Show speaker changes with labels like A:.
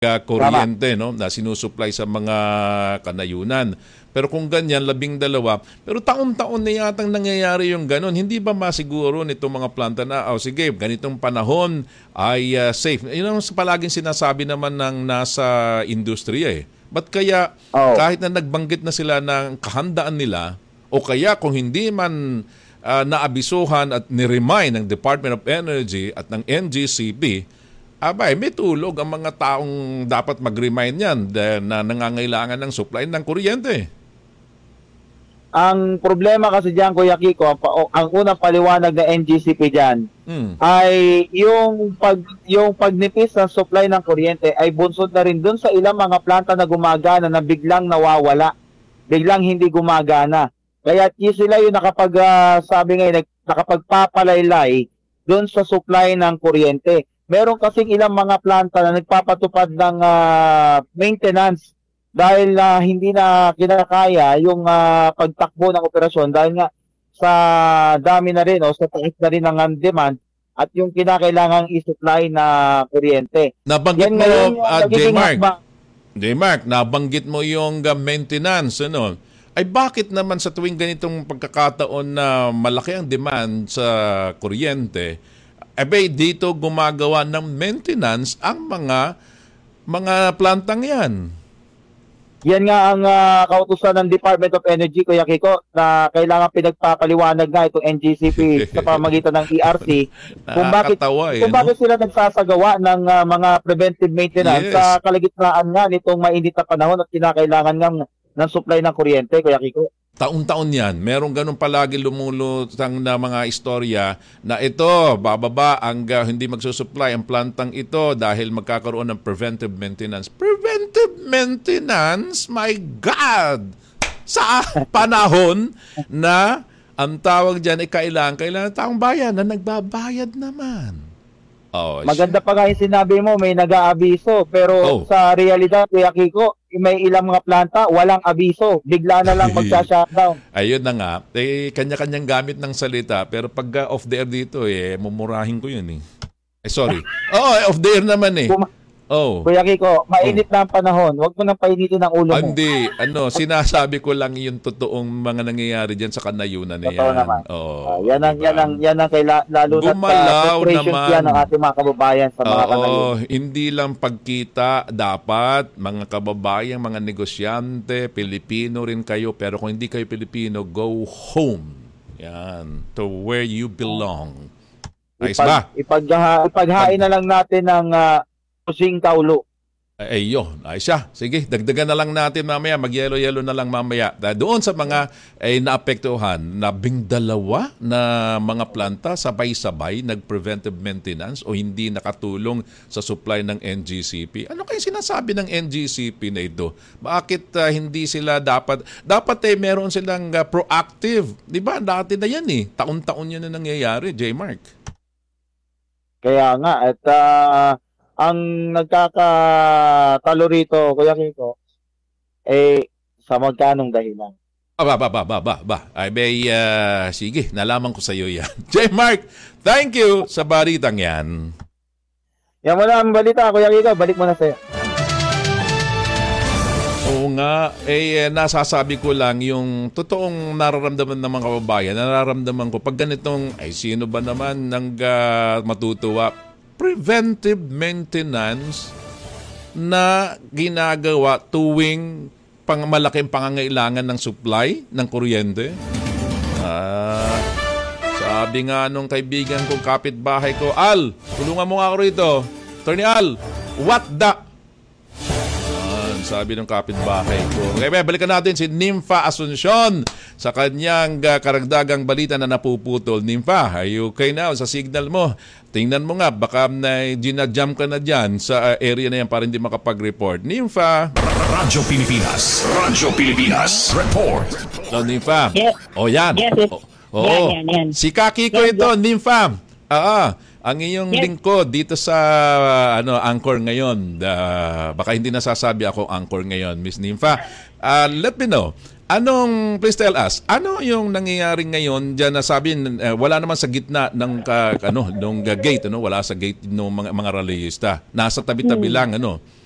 A: kuryente, no, na sinusupply sa mga kanayunan. Pero kung ganyan, 12, pero taon-taon na yatang nangyayari yung ganon. Hindi ba masiguro nitong mga planta na, sige, ganitong panahon ay safe? Yun ang palaging sinasabi naman ng nasa industriya eh. Ba't kaya kahit na nagbanggit na sila ng kahandaan nila, o kaya kung hindi man naabisuhan at niremind ng Department of Energy at ng NGCP, may tulog ang mga taong dapat mag-remind yan na nangangailangan ng supply ng kuryente.
B: Ang problema kasi dyan, Kuya Kiko, ang unang paliwanag ng NGCP dyan ay yung pagnipis ng supply ng kuryente ay bunsod na rin dun sa ilang mga planta na gumagana na biglang nawawala, biglang hindi gumagana. Kaya sila yung sabi ngayon, nakapagpapalaylay dun sa supply ng kuryente. Meron kasing ilang mga planta na nagpapatupad ng maintenance dahil hindi na kinakaya yung pagtakbo ng operasyon dahil nga sa dami na rin o sa taas na rin ng demand at yung kinakailangang i-supply na kuryente.
A: Nabanggit mo, J-Mark, nabanggit mo yung maintenance, ano? Ay bakit naman sa tuwing ganitong pagkakataon na malaki ang demand sa kuryente, dito gumagawa ng maintenance ang mga plantang yan?
B: Yan nga ang kautusan ng Department of Energy, Kuya Kiko, na kailangan pinagpapaliwanag nga itong NGCP sa pamagitan ng ERC kung bakit sila nagsasagawa ng mga preventive maintenance sa kalagitnaan nga nitong mainit na panahon at kinakailangan ng supply ng kuryente, Kuya Kiko.
A: Taon-taon yan. Merong ganun palagi lumulutang na mga istorya na ito, bababa ang hindi magsusupply ang plantang ito dahil magkakaroon ng preventive maintenance. Preventive maintenance? My God! Sa panahon na ang tawag dyan ay kailangan taong bayan na nagbabayad naman.
B: Maganda pa nga yung sinabi mo, may nag-aabiso. Pero sa realidad, Kuya Kiko, may ilang mga planta, walang abiso. Bigla na lang magsha-shutdown.
A: Ayun na nga. Kanya-kanyang gamit ng salita. Pero pag off the air dito, mumurahin ko yun eh. Sorry. Off the air naman eh.
B: Kuya Kiko, mainit na ang panahon. Huwag mo nang painitin ang ulo mo.
A: Hindi. Sinasabi ko lang yung totoong mga nangyayari dyan sa kanayunan na yan.
B: Totoo naman. Yan ang lalo na frustrations yan ng ating mga kababayan sa mga kanayunan.
A: Hindi lang pagkita dapat, mga kababayan, mga negosyante, Pilipino rin kayo. Pero kung hindi kayo Pilipino, go home. Yan. To where you belong. Ayos ba?
B: Ipaghain na lang natin ng kusing kaulo.
A: Ayun, ayos siya. Sige, dagdagan na lang natin mamaya. Mag-yelo-yelo na lang mamaya. Doon sa mga naapektuhan, 12 na mga planta sabay-sabay nag-preventive maintenance o hindi nakatulong sa supply ng NGCP. Ano kayo sinasabi ng NGCP na ito? Bakit hindi sila dapat meron silang proactive? Di ba? Dati na yan eh. Taon-taon yan na nangyayari, J-Mark.
B: Kaya nga, at ang nagkakatalo rito, Kuya Kiko, sa magkanong dahilan.
A: Sige, nalaman ko sa iyo yan. J-Mark, thank you sa balitang yan.
B: Yan mo na ang balita, Kuya Kiko. Balik mo na sa'yo.
A: Oo nga, nasasabi ko lang yung totoong nararamdaman ng mga kababayan. Nararamdaman ko, pag ganitong, sino ba naman nang matutuwa? Preventive maintenance na ginagawa tuwing malaking pangangailangan ng supply ng kuryente. Sabi nga nung kaibigan kong kapitbahay ko, Al, tulungan mo nga ako rito. Attorney Al, what the... Sabi ng kapitbahay ko. Okay, balikan natin si Nympha Asuncion sa kanyang karagdagang balita na napuputol. Nympha, are you okay now sa signal mo? Tingnan mo nga, baka ginajam ka na dyan sa area na yan para hindi makapag-report. Nympha.
C: Radyo Pilipinas. Report.
A: So, Nympha.
D: Yes.
A: Yan.
D: Yes. Yan.
A: Si Kaki ko ito, Nympha. Ang iyong lingkod dito sa anchor ngayon. Baka hindi nasasabi ako anchor ngayon, Miss Nympha. Let me know. Please tell us, ano yung nangyayari ngayon diyan na sabi wala naman sa gitna ng nung gate, wala sa gate ng mga rallyista. Nasa tabi-tabi lang